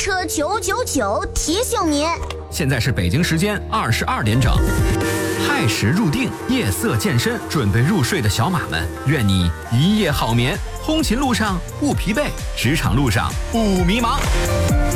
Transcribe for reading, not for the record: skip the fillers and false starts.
车999提醒您， 现在是北京时间22点整。亥时入定，夜色渐深，准备入睡的小马们，愿你一夜好眠。通勤路上不疲惫，职场路上不迷茫。